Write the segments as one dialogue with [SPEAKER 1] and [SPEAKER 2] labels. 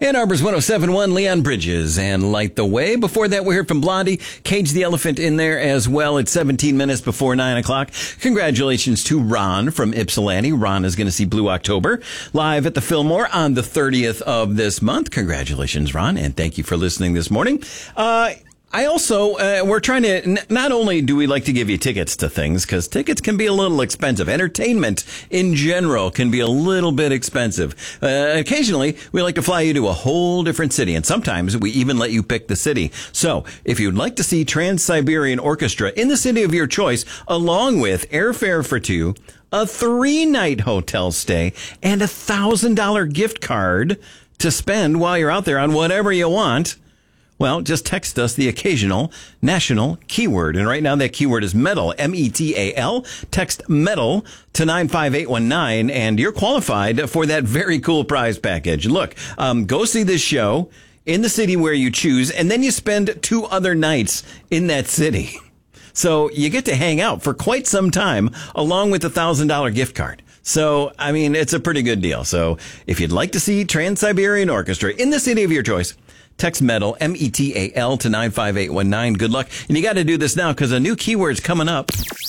[SPEAKER 1] Ann Arbor's 107.1, Leon Bridges and Light the Way. Before that, we heard from Blondie, Cage the Elephant in there as well. It's 17 minutes before 9 o'clock. Congratulations to Ron from Ypsilanti. Ron is going to see Blue October live at the Fillmore on the 30th of this month. Congratulations, Ron, and thank you for listening this morning. I also, we're trying to, not only do we like to give you tickets to things, because tickets can be a little expensive. Entertainment in general can be a little bit expensive. Occasionally, we like to fly you to a whole different city, and sometimes we even let you pick the city. So, if you'd like to see Trans-Siberian Orchestra in the city of your choice, along with airfare for two, a 3-night hotel stay, and a $1,000 gift card to spend while you're out there on whatever you want, well, just text us the occasional national keyword. And right now that keyword is metal, METAL. Text metal to 95819 and you're qualified for that very cool prize package. Look, go see this show in the city where you choose, and then you spend 2 other nights in that city. So you get to hang out for quite some time along with the $1,000 gift card. So, I mean, it's a pretty good deal. So if you'd like to see Trans-Siberian Orchestra in the city of your choice, text metal, METAL to 95819. Good luck. And you got to do this now because a new keyword's coming up.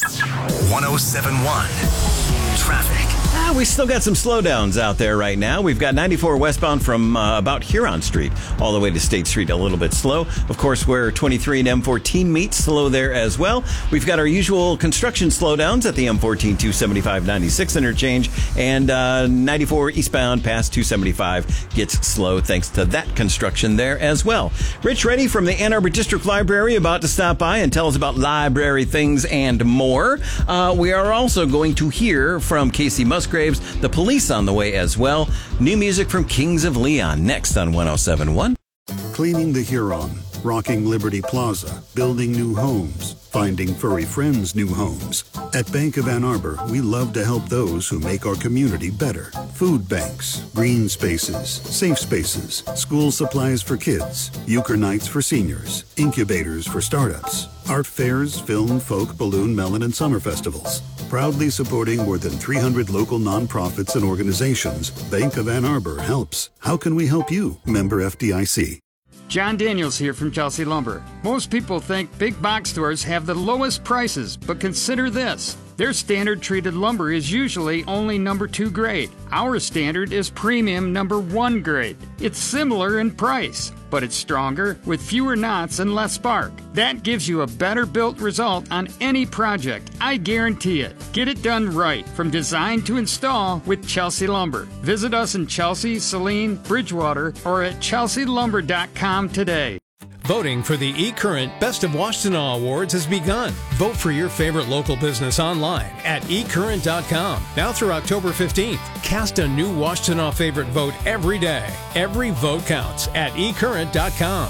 [SPEAKER 2] 1071 Traffic.
[SPEAKER 1] We still got some slowdowns out there right now. We've got 94 westbound from about Huron Street all the way to State Street, a little bit slow. Of course, where 23 and M14 meet, slow there as well. We've got our usual construction slowdowns at the M14 275-96 interchange, and 94 eastbound past 275 gets slow thanks to that construction there as well. Rich Reddy from the Ann Arbor District Library about to stop by and tell us about library things and more. We are also going to hear from Casey Musgrave, the police on the way as well. New music from Kings of Leon next on 107.1.
[SPEAKER 3] Cleaning the Huron, rocking Liberty Plaza, building new homes, finding furry friends new homes. At Bank of Ann Arbor, we love to help those who make our community better. Food banks, green spaces, safe spaces, school supplies for kids, euchre nights for seniors, incubators for startups, art fairs, film, folk, balloon, melon, and summer festivals. Proudly supporting more than 300 local nonprofits and organizations, Bank of Ann Arbor helps. How can we help you? Member FDIC.
[SPEAKER 4] John Daniels here from Chelsea Lumber. Most people think big box stores have the lowest prices, but consider this. Their standard treated lumber is usually only number 2 grade. Our standard is premium number 1 grade. It's similar in price, but it's stronger with fewer knots and less spark. That gives you a better built result on any project. I guarantee it. Get it done right from design to install with Chelsea Lumber. Visit us in Chelsea, Saline, Bridgewater, or at chelsealumber.com today.
[SPEAKER 5] Voting for the eCurrent Best of Washtenaw Awards has begun. Vote for your favorite local business online at eCurrent.com. Now through October 15th. Cast a new Washtenaw favorite vote every day. Every vote counts at eCurrent.com.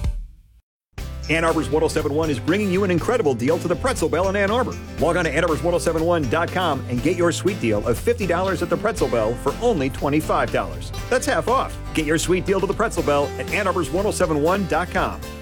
[SPEAKER 6] Ann Arbor's 1071 is bringing you an incredible deal to the Pretzel Bell in Ann Arbor. Log on to AnnArbor's1071.com and get your sweet deal of $50 at the Pretzel Bell for only $25. That's half off. Get your sweet deal to the Pretzel Bell at AnnArbor's1071.com.